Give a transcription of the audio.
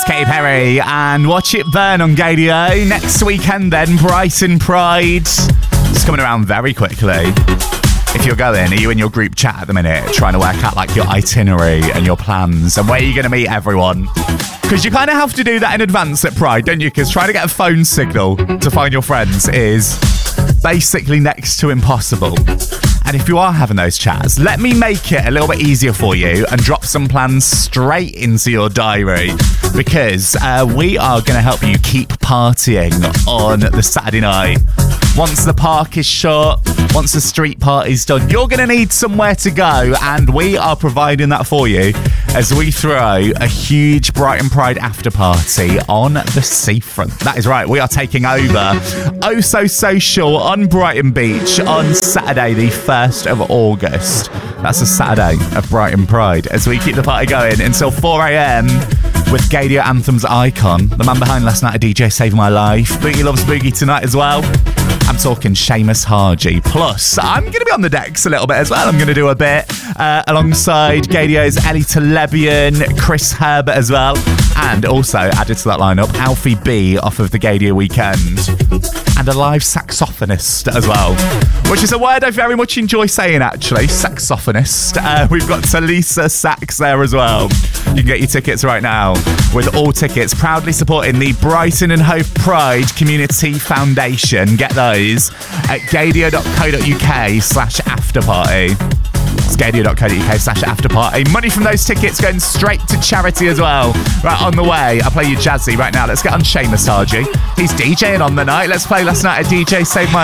Katy Perry and Watch It Burn on Gadio. Next weekend then, Brighton Pride. It's coming around very quickly. If you're going, are you in your group chat at the minute trying to work out like your itinerary and your plans and where you're going to meet everyone? Because you kind of have to do that in advance at Pride, don't you? Because trying to get a phone signal to find your friends is basically next to impossible. And if you are having those chats, let me make it a little bit easier for you and drop some plans straight into your diary, because we are going to help you keep partying on the Saturday night. Once the park is shut, once the street party's done, you're going to need somewhere to go, and we are providing that for you as we throw a huge Brighton Pride after party on the seafront. That is right, we are taking over Oh So Social on Brighton Beach on Saturday the 1st of August. That's a Saturday of Brighton Pride as we keep the party going until 4 a.m. with Gadio Anthem's icon, the man behind Last Night a DJ Saved My Life. Boogie Loves Boogie tonight as well. I'm talking Seamus Haji. Plus, I'm going to be on the decks a little bit as well. I'm going to do a bit alongside Gadio's Ellie Telebian, Chris Herb as well. And also added to that lineup, Alfie B off of the Gadio Weekend. And a live saxophonist as well, which is a word I very much enjoy saying, actually. Saxophonist. We've got Talisa Sax there as well. You can get your tickets right now with All Tickets, proudly supporting the Brighton and Hove Pride Community Foundation. Get those at gadio.co.uk/afterparty. It's gadio.co.uk/afterparty. Money from those tickets going straight to charity as well. Right, on the way, I'll play you Jazzy right now. Let's get on Seamus Haji. He's DJing on the night. Let's play Last Night a DJ Saved My